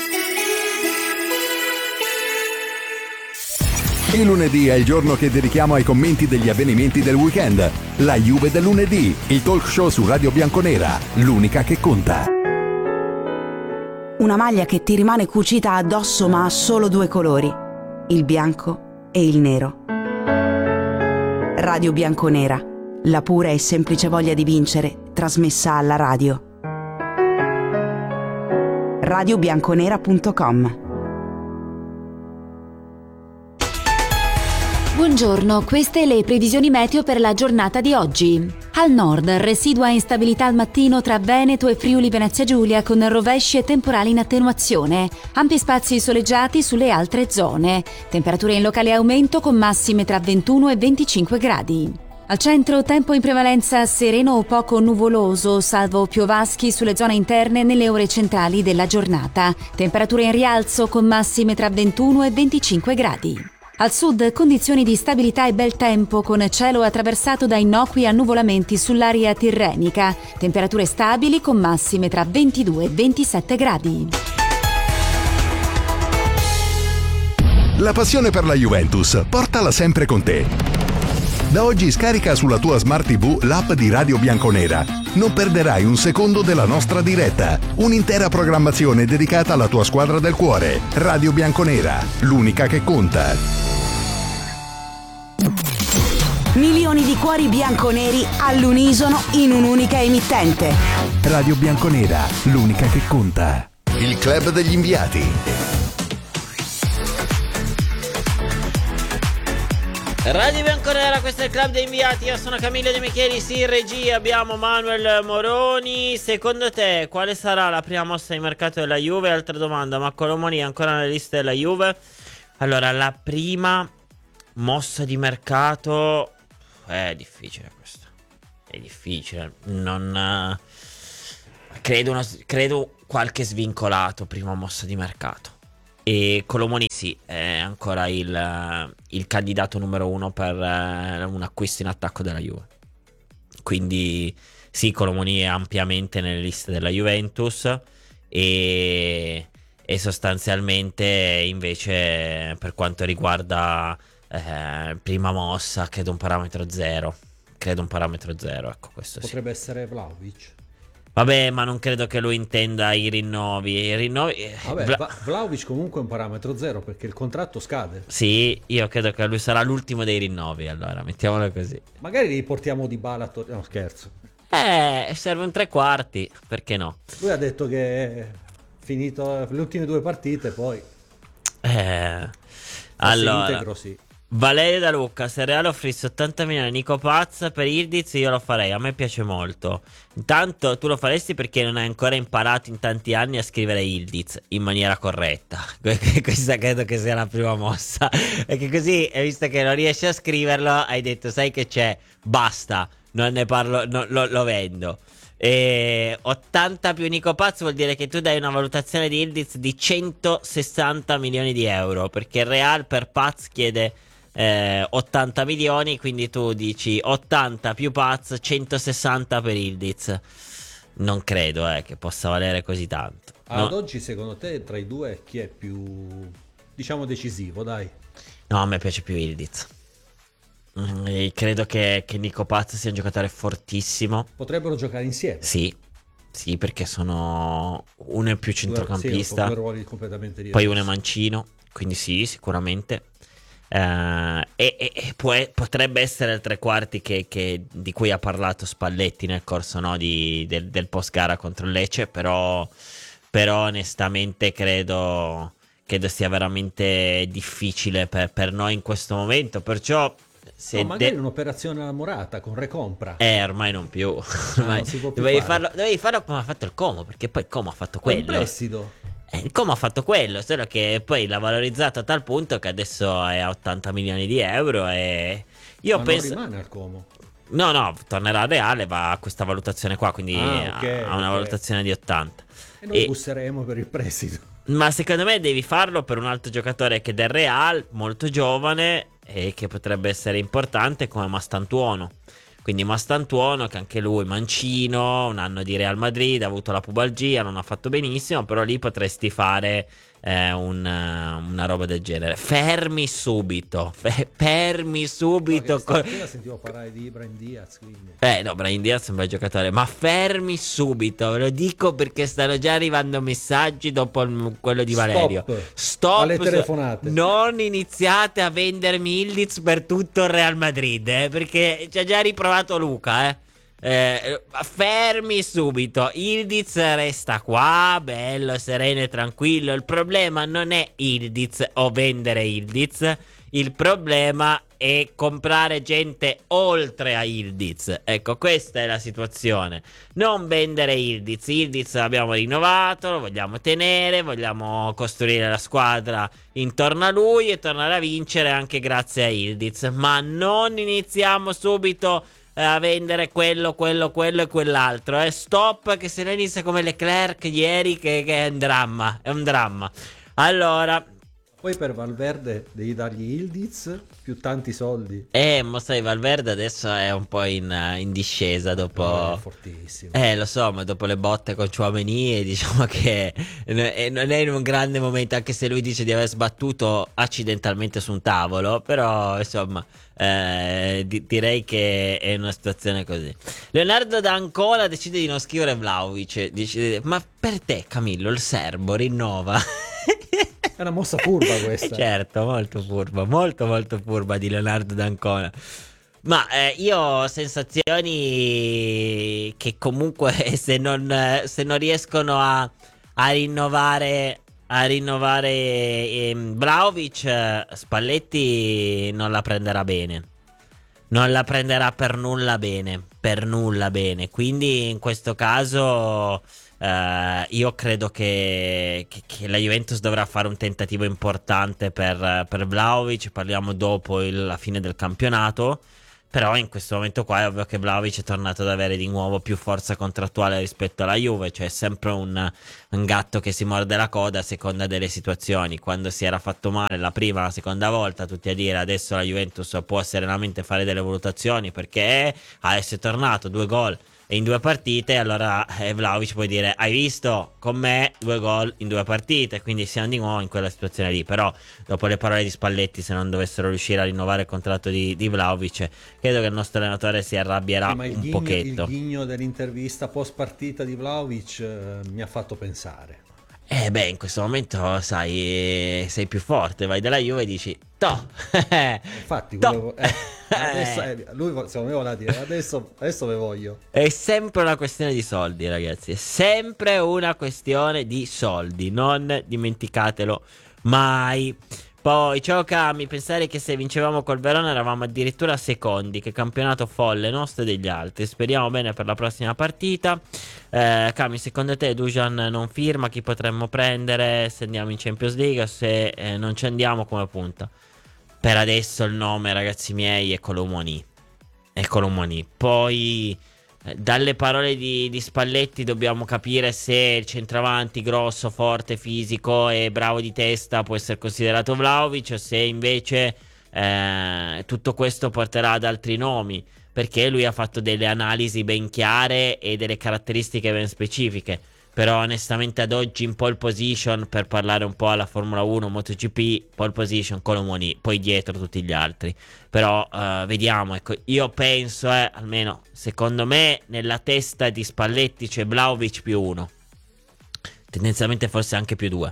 Il lunedì è il giorno che dedichiamo ai commenti degli avvenimenti del weekend. La Juve del lunedì, il talk show su Radio Bianconera, l'unica che conta. Una maglia che ti rimane cucita addosso ma ha solo due colori, il bianco e il nero. Radio Bianconera, la pura e semplice voglia di vincere, trasmessa alla radio. radio bianconera punto com. Buongiorno, queste le previsioni meteo per la giornata di oggi. Al nord, residua instabilità al mattino tra Veneto e Friuli Venezia Giulia con rovesci e temporali in attenuazione. Ampi spazi soleggiati sulle altre zone. Temperature in locale aumento con massime tra ventuno e venticinque gradi. Al centro, tempo in prevalenza sereno o poco nuvoloso, salvo piovaschi sulle zone interne nelle ore centrali della giornata. Temperature in rialzo con massime tra ventuno e venticinque gradi. Al sud, condizioni di stabilità e bel tempo con cielo attraversato da innocui annuvolamenti sull'area tirrenica. Temperature stabili con massime tra ventidue e ventisette gradi. La passione per la Juventus, portala sempre con te. Da oggi scarica sulla tua Smart tivù l'app di Radio Bianconera. Non perderai un secondo della nostra diretta. Un'intera programmazione dedicata alla tua squadra del cuore. Radio Bianconera, l'unica che conta. Milioni di cuori bianconeri all'unisono in un'unica emittente. Radio Bianconera, l'unica che conta. Il club degli inviati. Radio Bianconera, questo è il club dei inviati. Io sono Camillo De Michelis, in regia abbiamo Manuel Moroni. Secondo te quale sarà la prima mossa di mercato della Juve? Altra domanda, ma Colomoni è ancora nella lista della Juve? Allora, la prima mossa di mercato è difficile questa. È difficile. Non eh, credo, una, credo qualche svincolato prima mossa di mercato. E Colomoni sì, è ancora il, il candidato numero uno per eh, un acquisto in attacco della Juve. Quindi sì, Colomoni è ampiamente nelle liste della Juventus e, e sostanzialmente invece per quanto riguarda eh, prima mossa credo un parametro zero. Credo un parametro zero, ecco, questo sì. Potrebbe essere Vlahovic. Vabbè, ma non credo che lui intenda i rinnovi. I rinnovi... Vabbè, Vla... Va- Vlahovic comunque è un parametro zero perché il contratto scade. Sì, io credo che lui sarà l'ultimo dei rinnovi, allora, mettiamolo così. Magari riportiamo Di Bala a Tor- no, scherzo. Eh, serve un tre quarti, perché no? Lui ha detto che è finito le ultime due partite, poi... Eh... Allora... integro, sì. Valerio da Lucca, se Real offrisse ottanta milioni a Nico Paz per Ildiz io lo farei, a me piace molto. Intanto tu lo faresti perché non hai ancora imparato in tanti anni a scrivere Ildiz in maniera corretta. Questa credo che sia la prima mossa. Perché così, visto che non riesci a scriverlo, hai detto sai che c'è, basta, non ne parlo, no, lo, lo vendo. E ottanta più Nico Paz vuol dire che tu dai una valutazione di Ildiz di centosessanta milioni di euro, perché il Real per Paz chiede Eh, ottanta milioni, quindi tu dici ottanta più Paz, centosessanta per Ildiz. Non credo eh, che possa valere così tanto. Ad no. oggi secondo te tra i due chi è più, diciamo, decisivo, dai? No, a me piace più Ildiz. Mm, credo che, che Nico Paz sia un giocatore fortissimo. Potrebbero giocare insieme? Sì, sì, perché sono uno è più centrocampista, sì, due ruoli completamente diversi. poi uno è mancino, quindi sì, sicuramente. Uh, e, e, e può, potrebbe essere il tre quarti che, che, di cui ha parlato Spalletti nel corso no, di, del, del post gara contro il Lecce, però, però onestamente credo, credo sia veramente difficile per, per noi in questo momento, perciò se no, magari de- un'operazione alla Morata con recompra. Eh, ormai non più, ormai non si può più dovevi, fare. farlo, dovevi farlo come ha fatto il Como, perché poi il Como ha fatto quello. Un prestito. Eh, il Como ha fatto quello, solo che poi l'ha valorizzato a tal punto che adesso è a ottanta milioni di euro e io Ma penso... non rimane al Como. No, no, tornerà al Reale, va a questa valutazione qua, quindi ah, okay, ha una okay. valutazione di ottanta. E noi e... busseremo per il prestito. Ma secondo me devi farlo per un altro giocatore che è del Real, molto giovane e che potrebbe essere importante come Mastantuono. Quindi Mastantuono, che anche lui mancino, un anno di Real Madrid, ha avuto la pubalgia, non ha fatto benissimo, però lì potresti fare eh, un, una roba del genere. Fermi subito, fe- fermi subito. No, stamattina sentivo parlare di Brahim Diaz, quindi. Eh no, Brahim Diaz è un bel giocatore, ma fermi subito, ve lo dico perché stanno già arrivando messaggi dopo il, quello di Valerio. Stop, Stop alle telefonate. Non iniziate a vendermi Ildiz per tutto il Real Madrid, eh, perché ci ha già riprovato Luca, eh. Eh, fermi subito. Ildiz resta qua, bello, sereno e tranquillo. Il problema non è Ildiz o vendere Ildiz, il problema è comprare gente oltre a Ildiz. Ecco, questa è la situazione. Non vendere Ildiz. Ildiz l'abbiamo rinnovato, lo vogliamo tenere, vogliamo costruire la squadra intorno a lui e tornare a vincere anche grazie a Ildiz. Ma non iniziamo subito a vendere quello, quello, quello e quell'altro. Eh. Stop, che se ne inizia come Leclerc ieri, che, che è un dramma. È un dramma. Allora, poi per Valverde devi dargli Ildiz più tanti soldi. Eh, ma sai, Valverde adesso è un po' in, in discesa dopo... È fortissimo. Eh, lo so, ma dopo le botte con Tchouaméni diciamo che non è in un grande momento, anche se lui dice di aver sbattuto accidentalmente su un tavolo, però insomma... Eh, di- direi che è una situazione così. Leonardo D'Ancona decide di non scrivere Vlahovic. Decide, ma per te, Camillo, il serbo rinnova? È una mossa furba questa. Certo, molto furba, molto molto furba di Leonardo D'Ancona. Ma eh, io ho sensazioni che comunque se non, se non riescono a, a rinnovare a rinnovare eh, Vlahovic, Spalletti non la prenderà bene. Non la prenderà per nulla bene, per nulla bene. Quindi in questo caso Uh, io credo che, che, che la Juventus dovrà fare un tentativo importante per, per Vlahovic. Parliamo dopo il, la fine del campionato. Però in questo momento qua è ovvio che Vlahovic è tornato ad avere di nuovo più forza contrattuale rispetto alla Juve. Cioè è sempre un, un gatto che si morde la coda a seconda delle situazioni. Quando si era fatto male la prima, la seconda volta, tutti a dire adesso la Juventus può serenamente fare delle valutazioni perché adesso è tornato, due gol in due partite, allora eh, Vlahovic può dire hai visto con me due gol in due partite, quindi siamo di nuovo in quella situazione lì. Però dopo le parole di Spalletti, se non dovessero riuscire a rinnovare il contratto di, di Vlahovic, credo che il nostro allenatore si arrabbierà Ma il un ghigno, pochetto. Il ghigno dell'intervista post partita di Vlahovic eh, mi ha fatto pensare. Eh beh, in questo momento sai, sei più forte, vai dalla Juve e dici toh. Infatti volevo, eh, adesso, eh, lui secondo me voleva dire adesso, adesso ve voglio. È sempre una questione di soldi, ragazzi, è sempre una questione di soldi, non dimenticatelo mai. Poi, ciao Cami, pensare che se vincevamo col Verona eravamo addirittura secondi, che campionato folle nostro e degli altri. Speriamo bene per la prossima partita. eh, Cami, secondo te Dusan non firma? Chi potremmo prendere se andiamo in Champions League? Se eh, non ci andiamo, come punta? Per adesso il nome, ragazzi miei, è Colomoni. È Colomoni. Poi dalle parole di, di Spalletti dobbiamo capire se il centravanti grosso, forte, fisico e bravo di testa può essere considerato Vlahovic, o se invece eh, tutto questo porterà ad altri nomi, perché lui ha fatto delle analisi ben chiare e delle caratteristiche ben specifiche. Però onestamente ad oggi in pole position, per parlare un po' alla Formula uno, MotoGP, pole position Colomoni, poi dietro tutti gli altri. Però uh, vediamo, ecco, io penso, eh, almeno secondo me, nella testa di Spalletti c'è Vlahovic più uno, tendenzialmente forse anche più due.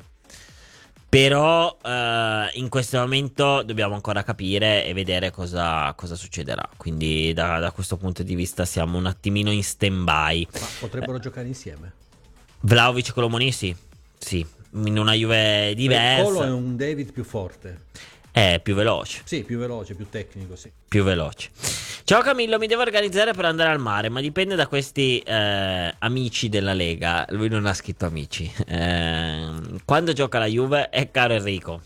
Però uh, in questo momento dobbiamo ancora capire e vedere cosa, cosa succederà. Quindi da, da questo punto di vista siamo un attimino in stand-by. Ma potrebbero eh. giocare insieme? Vlahovic e Colomoni sì, sì, in una Juve diversa. Colo è un David più forte. È più veloce. Sì, più veloce, più tecnico, sì. Più veloce. Ciao Camillo, mi devo organizzare per andare al mare, ma dipende da questi eh, amici della Lega. Lui non ha scritto amici. Eh, quando gioca la Juve è caro Enrico.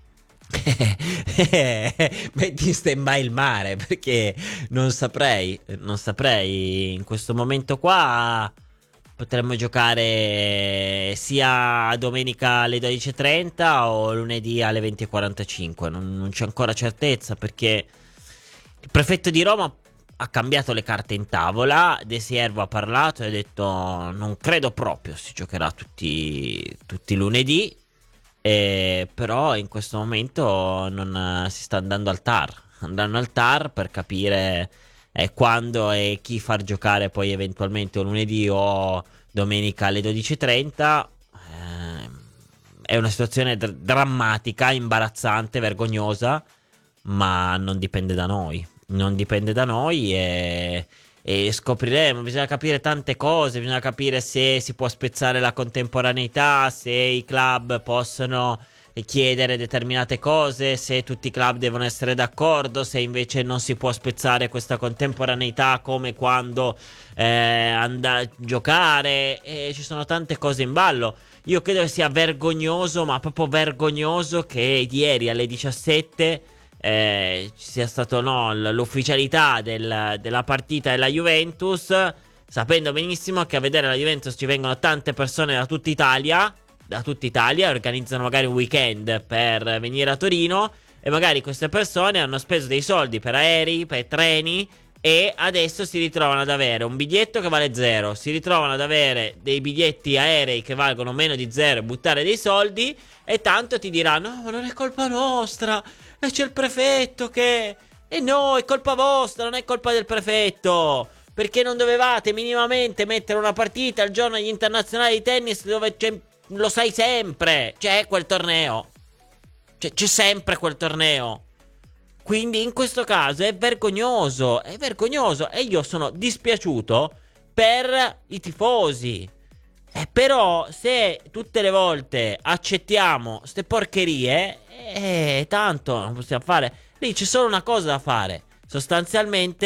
Metti in stand by il mare, perché non saprei, non saprei in questo momento qua. Potremmo giocare sia domenica alle dodici e trenta o lunedì alle venti e quarantacinque. Non, non c'è ancora certezza, perché il prefetto di Roma ha cambiato le carte in tavola. De Siervo ha parlato e ha detto non credo proprio si giocherà tutti, tutti lunedì. Eh, però in questo momento non si sta andando al T A R. Andranno al T A R per capire eh, quando e chi far giocare poi eventualmente o lunedì o domenica alle dodici e trenta. Eh, è una situazione dr- drammatica, imbarazzante, vergognosa, ma non dipende da noi. Non dipende da noi e... e scopriremo, bisogna capire tante cose, bisogna capire se si può spezzare la contemporaneità, se i club possono chiedere determinate cose, se tutti i club devono essere d'accordo, se invece non si può spezzare questa contemporaneità come quando eh, andare a giocare, e ci sono tante cose in ballo. Io credo che sia vergognoso, ma proprio vergognoso, che ieri alle diciassette Eh, ci sia stato no, l'ufficialità del, della partita della Juventus, sapendo benissimo che a vedere la Juventus ci vengono tante persone da tutta Italia, da tutta Italia, organizzano magari un weekend per venire a Torino, e magari queste persone hanno speso dei soldi per aerei, per treni, e adesso si ritrovano ad avere un biglietto che vale zero, si ritrovano ad avere dei biglietti aerei che valgono meno di zero e buttare dei soldi, e tanto ti diranno no, ma non è colpa nostra, e c'è il prefetto che... E no, è colpa vostra, non è colpa del prefetto, perché non dovevate minimamente mettere una partita il giorno degli internazionali di tennis, dove c'è... Lo sai sempre, c'è quel torneo, c'è, c'è sempre quel torneo. Quindi in questo caso è vergognoso, è vergognoso, e io sono dispiaciuto per i tifosi. Eh, però se tutte le volte accettiamo ste porcherie, eh, tanto non possiamo fare. Lì c'è solo una cosa da fare, sostanzialmente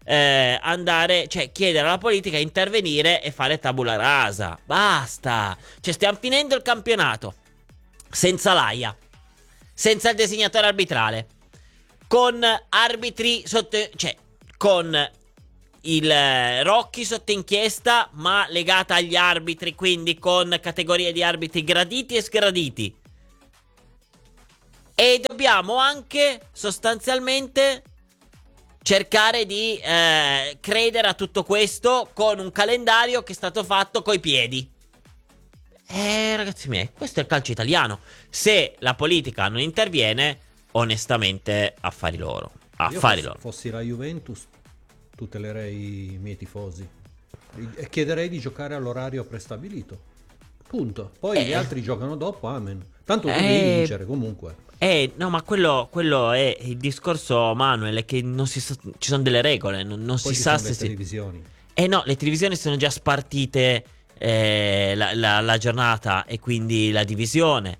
eh, andare, cioè chiedere alla politica intervenire e fare tabula rasa. Basta. Cioè stiamo finendo il campionato senza l'A I A, senza il designatore arbitrale, con arbitri sotto, cioè con il eh, Rocchi sotto inchiesta, ma legata agli arbitri, quindi con categorie di arbitri graditi e sgraditi. E dobbiamo anche sostanzialmente cercare di eh, credere a tutto questo con un calendario che è stato fatto coi piedi. Eh, ragazzi miei, questo è il calcio italiano. Se la politica non interviene, onestamente, affari loro. Affari Io loro. fossi, fossi la Juventus, tutelerei i miei tifosi e chiederei di giocare all'orario prestabilito. Punto. Poi Eh. gli altri giocano dopo, amen. Tanto tu Eh. devi vincere comunque. Eh, no, ma quello, quello è il discorso, Manuel, è che non si sa, ci sono delle regole, non, non Poi si ci sa sono se le si... televisioni. Eh no, le televisioni sono già spartite eh, la, la, la giornata e quindi la divisione.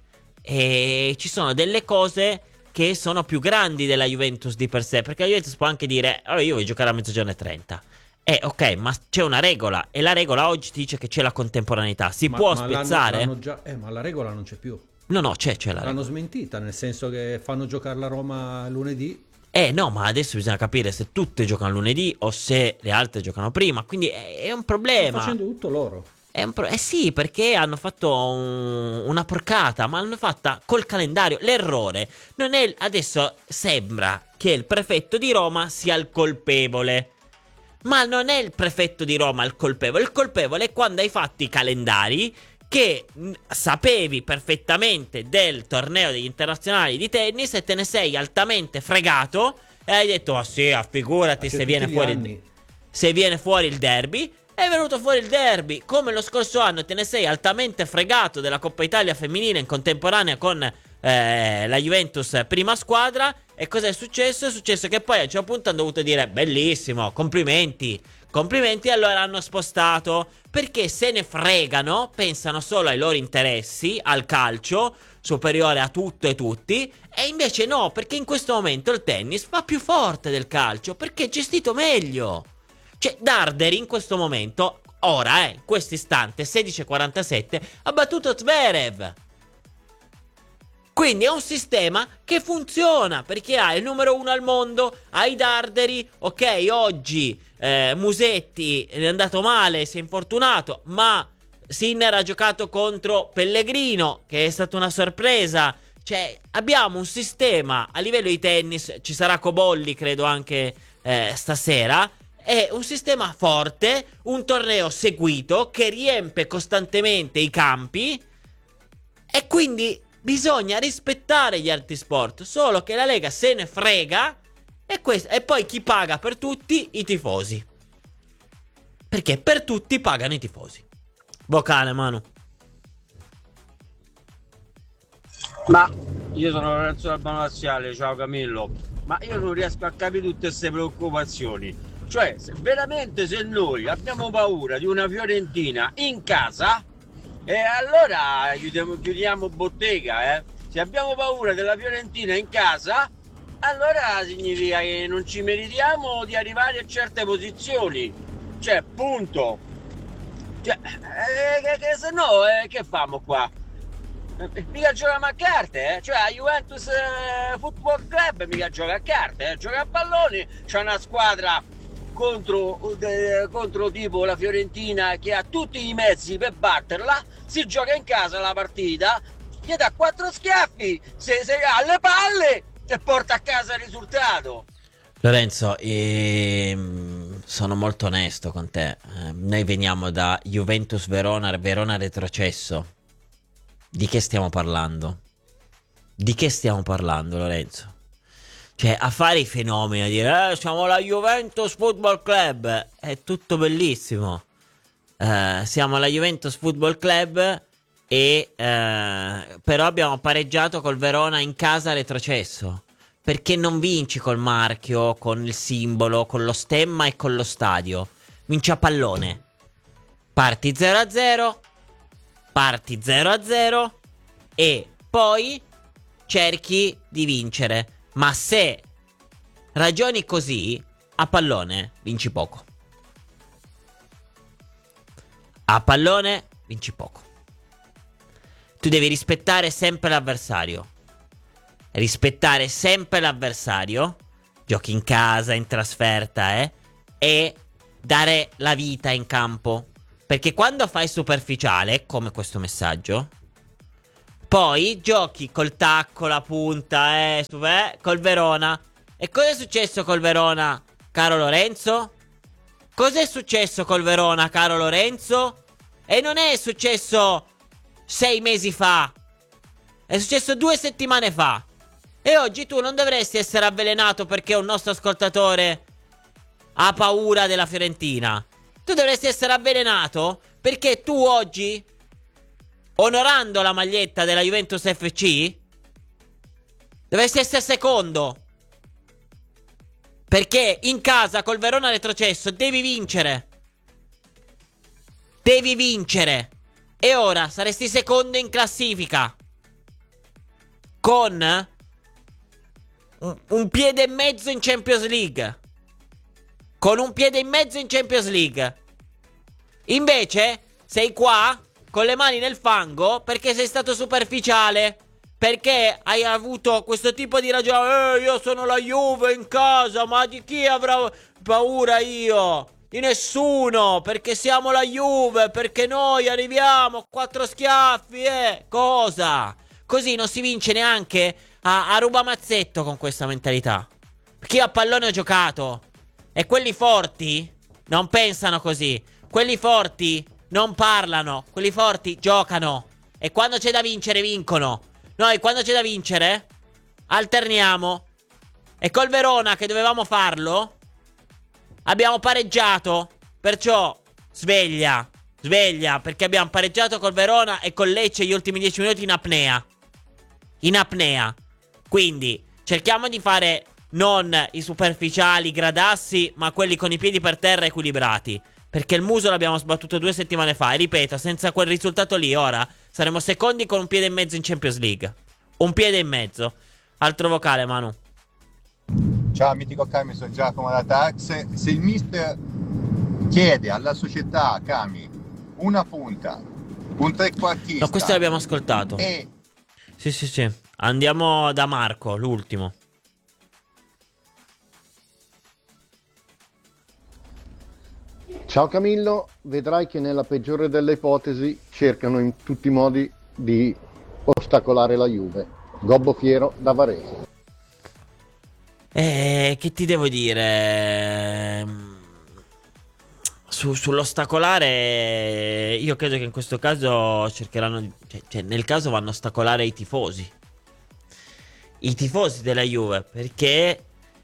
E ci sono delle cose che sono più grandi della Juventus di per sé, perché la Juventus può anche dire, allora io voglio giocare a mezzogiorno e trenta. Eh, ok, ma c'è una regola e la regola oggi ti dice che c'è la contemporaneità. Si Ma- può ma l'hanno- spezzare? l'hanno già- eh, ma la regola non c'è più. No, no, c'è, c'è la regola. L'hanno smentita, nel senso che fanno giocare la Roma lunedì. Eh no, ma adesso bisogna capire se tutte giocano lunedì o se le altre giocano prima. Quindi è, è un problema. Stanno facendo tutto loro. È un pro- eh sì, perché hanno fatto un- una porcata, ma l'hanno fatta col calendario. L'errore non è... Adesso sembra che il prefetto di Roma sia il colpevole. Ma non è il prefetto di Roma il colpevole. Il colpevole è quando hai fatto i calendari che mh, sapevi perfettamente del torneo degli internazionali di tennis e te ne sei altamente fregato e hai detto, ah sì, ah, figurati se viene fuori il, se viene fuori il derby. È venuto fuori il derby, come lo scorso anno te ne sei altamente fregato della Coppa Italia femminile in contemporanea con eh, la Juventus prima squadra. E cosa è successo? È successo che poi a un certo punto hanno dovuto dire bellissimo, complimenti, complimenti, e allora hanno spostato, perché se ne fregano, pensano solo ai loro interessi, al calcio, superiore a tutto e tutti, e invece no, perché in questo momento il tennis va più forte del calcio, perché è gestito meglio. Cioè Darderi in questo momento, ora eh, in questo istante, sedici e quarantasette, ha battuto Zverev. Quindi è un sistema che funziona, perché ha il numero uno al mondo, hai Darderi, ok, oggi eh, Musetti è andato male, si è infortunato, ma Sinner ha giocato contro Pellegrino, che è stata una sorpresa. Cioè abbiamo un sistema a livello di tennis, ci sarà Cobolli credo anche eh, stasera. È un sistema forte, un torneo seguito che riempie costantemente i campi e quindi bisogna rispettare gli altri sport. Solo che la Lega se ne frega e, questo, e poi chi paga per tutti? I tifosi. Perché per tutti pagano i tifosi. Vocale, Manu. Ma io sono Lorenzo Albano Laziale, ciao Camillo. Ma io non riesco a capire tutte queste preoccupazioni. Cioè, se veramente se noi abbiamo paura di una Fiorentina in casa, e allora chiudiamo, chiudiamo bottega, eh. Se abbiamo paura della Fiorentina in casa, allora significa che non ci meritiamo di arrivare a certe posizioni. Cioè, punto. Cioè, eh, che, che, se no, eh, che famo qua? Eh, mica giochiamo a carte, eh? Cioè a Juventus eh, Football Club mica gioca a carte, eh? Gioca a palloni, c'è una squadra contro, eh, contro tipo la Fiorentina che ha tutti i mezzi per batterla, si gioca in casa la partita, gli dà quattro schiaffi, se, se ha le palle e porta a casa il risultato. Lorenzo, ehm, sono molto onesto con te. Eh, noi veniamo da Juventus Verona, Verona retrocesso. Di che stiamo parlando? Di che stiamo parlando, Lorenzo? Cioè, a fare i fenomeni, a dire eh, siamo la Juventus Football Club, è tutto bellissimo. Eh, siamo la Juventus Football Club e eh, però abbiamo pareggiato col Verona in casa retrocesso. Perché non vinci col marchio, con il simbolo, con lo stemma e con lo stadio. Vinci a pallone. Parti zero a zero, parti zero a zero e poi cerchi di vincere. Ma se ragioni così, a pallone vinci poco. A pallone vinci poco. Tu devi rispettare sempre l'avversario. Rispettare sempre l'avversario. Giochi in casa, in trasferta, eh? E dare la vita in campo. Perché quando fai superficiale, come questo messaggio, poi giochi col tacco, la punta, eh, su, eh col Verona. E cosa è successo col Verona, caro Lorenzo? Cos'è successo col Verona, caro Lorenzo? E non è successo sei mesi fa. È successo due settimane fa. E oggi tu non dovresti essere avvelenato perché un nostro ascoltatore ha paura della Fiorentina. Tu dovresti essere avvelenato perché tu oggi, onorando la maglietta della Juventus F C, dovresti essere secondo. Perché in casa col Verona retrocesso devi vincere. Devi vincere. E ora saresti secondo in classifica, con un, un piede e mezzo in Champions League. Con un piede in mezzo in Champions League. Invece sei qua con le mani nel fango perché sei stato superficiale. Perché hai avuto questo tipo di ragione. Eh, io sono la Juve in casa, ma di chi avrò paura io? Di nessuno, perché siamo la Juve, perché noi arriviamo quattro schiaffi, eh. Cosa? Così non si vince neanche a, a rubamazzetto con questa mentalità. Perché io a pallone ho giocato. E quelli forti non pensano così. Quelli forti non parlano. Quelli forti giocano. E quando c'è da vincere vincono. Noi quando c'è da vincere alterniamo. E col Verona, che dovevamo farlo, abbiamo pareggiato. Perciò sveglia. Sveglia, perché abbiamo pareggiato col Verona e con Lecce gli ultimi dieci minuti in apnea. In apnea. Quindi cerchiamo di fare non i superficiali gradassi, ma quelli con i piedi per terra equilibrati. Perché il muso l'abbiamo sbattuto due settimane fa. E ripeto, senza quel risultato lì ora saremo secondi con un piede e mezzo in Champions League. Un piede e mezzo. Altro vocale, Manu. Ciao mitico Cami, sono Giacomo da Tax. Se il mister chiede alla società, Cami, una punta, un trequartista. No, questo l'abbiamo ascoltato. E... Sì, sì, sì. Andiamo da Marco, l'ultimo. Ciao Camillo, vedrai che nella peggiore delle ipotesi cercano in tutti i modi di ostacolare la Juve. Gobbo Fiero da Varese. Eh, che ti devo dire? Su, sull'ostacolare, io credo che in questo caso cercheranno di, cioè, cioè nel caso vanno a ostacolare i tifosi. I tifosi della Juve, perché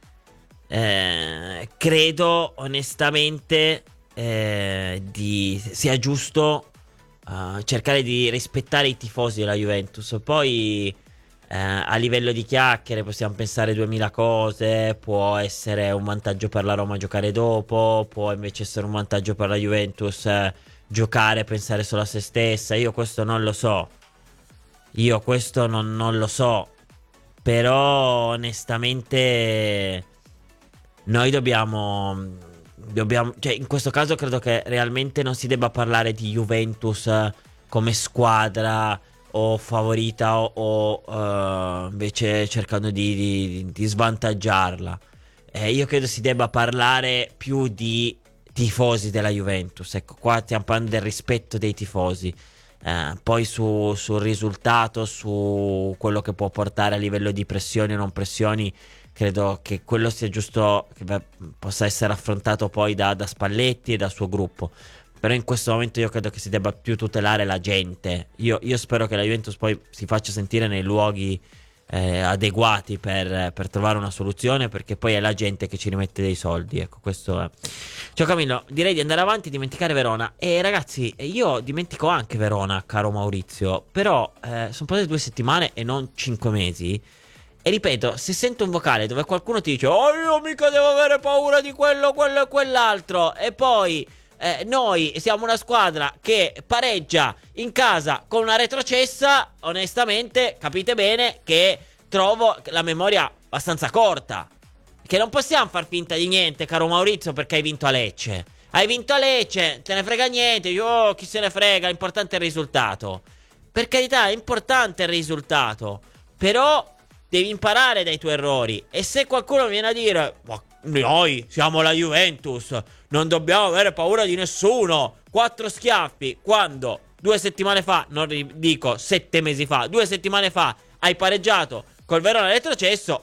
eh, credo onestamente eh, di, sia giusto uh, cercare di rispettare i tifosi della Juventus. Poi eh, a livello di chiacchiere possiamo pensare duemila cose. Può essere un vantaggio per la Roma giocare dopo, può invece essere un vantaggio per la Juventus eh, giocare e pensare solo a se stessa. Io questo non lo so. Io questo non, non lo so. Però onestamente noi dobbiamo, dobbiamo, cioè in questo caso credo che realmente non si debba parlare di Juventus come squadra o favorita o, o uh, invece cercando di, di, di svantaggiarla. Eh, io credo si debba parlare più di tifosi della Juventus. Ecco, qua stiamo parlando del rispetto dei tifosi. Eh, poi su, sul risultato, su quello che può portare a livello di pressioni o non pressioni, credo che quello sia giusto che beh, possa essere affrontato poi da, da Spalletti e dal suo gruppo. Però in questo momento io credo che si debba più tutelare la gente. Io, io spero che la Juventus poi si faccia sentire nei luoghi eh, adeguati per, per trovare una soluzione, perché poi è la gente che ci rimette dei soldi. Ecco, questo è. Ciao Camillo, direi di andare avanti e dimenticare Verona. E ragazzi, io dimentico anche Verona, caro Maurizio. Però eh, sono passate due settimane e non cinque mesi. E ripeto, se sento un vocale dove qualcuno ti dice "Oh, io mica devo avere paura di quello, quello e quell'altro", e poi eh, noi siamo una squadra che pareggia in casa con una retrocessa, onestamente capite bene che trovo la memoria abbastanza corta. Che non possiamo far finta di niente, caro Maurizio, perché hai vinto a Lecce. Hai vinto a Lecce, te ne frega niente. Io, oh, chi se ne frega, l'importante è il risultato. Per carità, è importante il risultato, però devi imparare dai tuoi errori. E se qualcuno viene a dire: ma noi siamo la Juventus, non dobbiamo avere paura di nessuno, quattro schiaffi, quando due settimane fa, non dico sette mesi fa, due settimane fa hai pareggiato col Verona retrocesso,